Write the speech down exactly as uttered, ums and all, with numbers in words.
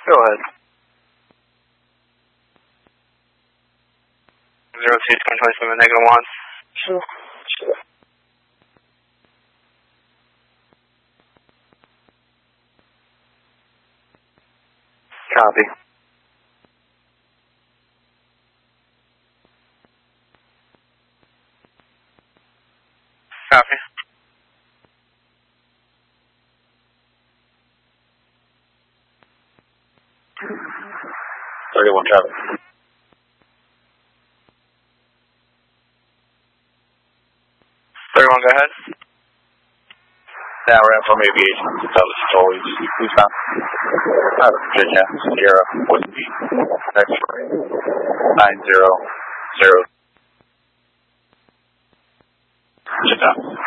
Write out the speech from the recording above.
Go ahead. Zero two, twenty twenty-seven, negative one. Sure. Sure. Copy. Copy. thirty-one traffic. thirty-one, go ahead. Now we're in from aviation. Tell us stories. Who's found? Uh, Virginia, Sierra, Whiskey, X-ray, nine zero zero. Sit down.